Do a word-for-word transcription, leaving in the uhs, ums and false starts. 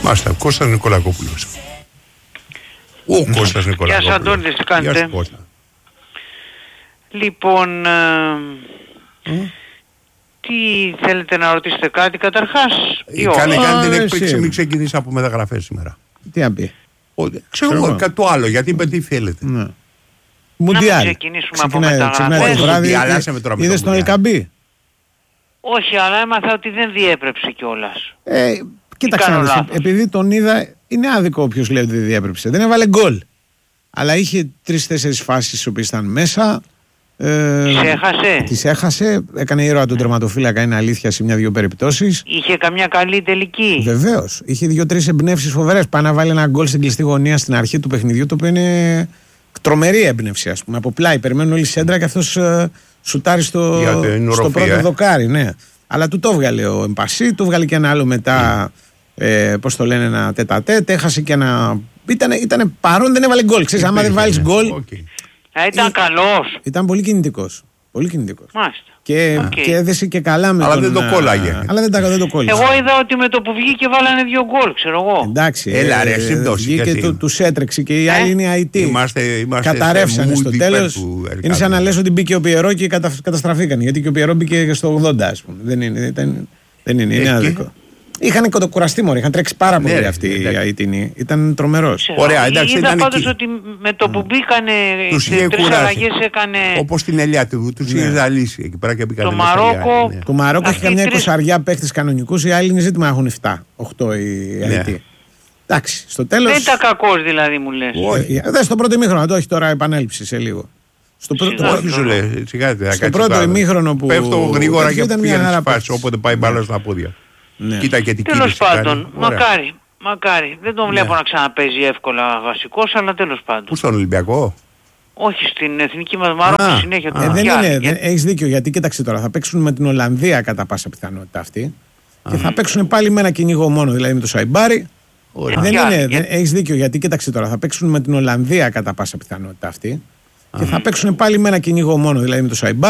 Μάλιστα, Κώστας Νικολακόπουλος. Ο mm. Κώστας Νικολακόπουλος. Γεια σας Αντώνη, τι κάνετε? Γεια σου Κώστα. Λοιπόν, ε, mm. τι θέλετε να ρωτήσετε κάτι καταρχάς? Κάνε κάνει την έκπληξη, μην ξεκινήσει από μεταγραφές σήμερα. Τι να πει? Ξέρω εγώ, κάτι το άλλο, γιατί είπε τι θέλετε. Ναι. Μουντιάλ. Να ξεκινήσουμε από μεταγραφές. Είδες τον Ελκαμπή? Όχι, αλλά έμαθα ότι δεν διέπρεψε κιόλας. Ε, κοίταξε να δεις, επειδή τον είδα, είναι άδικο όποιος λέει ότι δεν διέπρεψε. Δεν έβαλε γκολ. Αλλά είχε τρεις-τέσσερις φάσεις τις οποίες ήταν μέσα. Ε, τις έχασε. Τις έχασε. Έκανε ήρωα τον τερματοφύλακα, είναι αλήθεια, σε μια-δυο περιπτώσεις. Είχε καμιά καλή τελική? Βεβαίως. Είχε δύο-τρεις εμπνεύσεις φοβερές. Πάει να βάλει ένα γκολ στην κλειστή γωνία στην αρχή του παιχνιδιού, το οποίο είναι τρομερή έμπνευση, ας πούμε. Από πλάι. Περιμένουν όλοι σέντρα και αυτός ε, σουτάρει στο, στο πρώτο ε. δοκάρι. Ναι. Αλλά του το έβγαλε ο Εμπασί, του έβγαλε και ένα άλλο μετά. Mm. Ε, πώς το λένε, ένα τέτα-τέτ. Έχασε και ένα. Ήτανε, ήτανε παρόν, δεν έβαλε γκολ. Ξέρεις, άμα δεν βάλεις γκολ. Okay. Ήταν καλός. Ήταν πολύ κινητικός. Πολύ κινητικός. Μάλιστα. Και, okay. και έδεσε και καλά με αλλά τον... δεν το κόλλαγε. Αλλά δεν, δεν το κόλλησε. Εγώ είδα ότι με το που βγήκε βάλανε δύο γκολ, ξέρω εγώ. Εντάξει. Έλα ρε, σύμπτωση. Βγήκε, του, τους έτρεξε και οι άλλοι ε? είναι άι τι. Είμαστε, είμαστε καταρρεύσανε στο τέλος. Είναι σαν να λες ότι μπήκε ο Πιερό και κατα, καταστραφήκαν. Γιατί και ο Πιερό μπήκε στο ογδόντα, ας πούμε. Δεν είναι, ήταν, δεν είναι, είναι άδικο. Είχαν κουραστεί μωρέ, είχαν τρέξει πάρα πολύ ναι, αυτοί οι Αιτινοί. Ήταν τρομερός. Ωραία, εντάξει. Είδα πάντως ότι με το που μπήκανε τρεις αλλαγές έκανε. Όπως την ελιά του, τους είχε ζαλίσει εκεί πέρα και μπήκανε. Το Μαρόκο. Το Μαρόκο έχει καμιά εικοσαριά παίχτες κανονικούς, οι άλλοι είναι ζήτημα έχουν επτά οκτώ οι Αιτινοί. Εντάξει, στο τέλος. Δεν ήταν κακός δηλαδή μου λες. Δες στο πρώτο ημίχρονο, το έχει τώρα επανέλειψη σε λίγο. Στο πρώτο ημίχρονο που. Πέφτω γρήγορα και πήγαινε τις φάσεις, όποτε πάει μπάλα στα πόδια. Ναι. Κοίτα και τι τέλος πάντων, μακάρι, μακάρι. Δεν τον βλέπω ναι. να ξαναπέζει εύκολα βασικός, αλλά τέλος πάντων. Πού στον Ολυμπιακό? Όχι, στην εθνική μας Μαρόκο συνέχεια. Ε, δεν είναι, δεν, έχεις δίκιο, γιατί κοίταξε τώρα, θα παίξουν με την Ολλανδία κατά πάσα πιθανότητα αυτή α, και θα παίξουν πάλι με ένα κυνηγό μόνο, δηλαδή με το Σαϊμπάρι. Δεν είναι, δεν, έχεις δίκιο, γιατί κοίταξε τώρα, θα παίξουν με την Ολλανδία κατά πάσα πιθανότητα αυτή α, και θα παίξουν πάλι με ένα κυνηγό μόνο, δηλαδή με το Σαϊμπάρι.